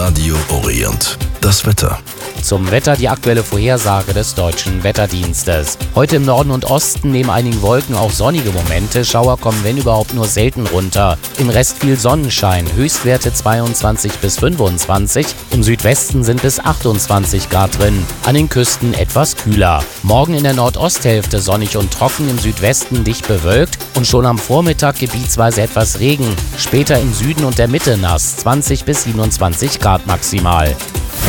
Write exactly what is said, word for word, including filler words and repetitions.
Radio Orient. Das Wetter. Zum Wetter die aktuelle Vorhersage des Deutschen Wetterdienstes. Heute im Norden und Osten neben einigen Wolken auch sonnige Momente. Schauer kommen wenn überhaupt nur selten runter. Im Rest viel Sonnenschein. Höchstwerte zweiundzwanzig bis fünfundzwanzig. Im Südwesten sind bis achtundzwanzig Grad drin. An den Küsten etwas kühler. Morgen in der Nordosthälfte sonnig und trocken, im Südwesten dicht bewölkt und schon am Vormittag gebietsweise etwas Regen. Später im Süden und der Mitte nass. zwanzig bis siebenundzwanzig Grad maximal.